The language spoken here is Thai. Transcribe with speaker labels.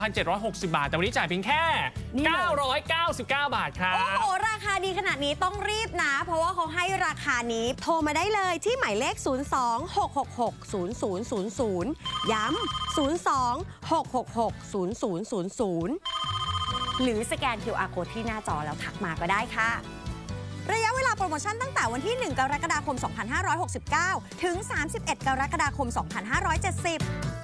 Speaker 1: 1,760 บาทแต่วันนี้จ่ายเพียงแค่ 999 บาทครับ
Speaker 2: โอ้โหราคาดีขนาดนี้ต้องรีบนะ เพราะว่าเขาให้ราคานี้โทรมาได้เลยที่หมายเลข 02-666-0000 ย้ำ 02-666-0000 หรือสแกน QR Code ที่หน้าจอแล้วทักมาก็ได้ค่ะ ระยะเวลาโปรโมชั่นตั้งแต่วันที่ 1 กรกฎาคม 2569 ถึง 31 กรกฎาคม 2570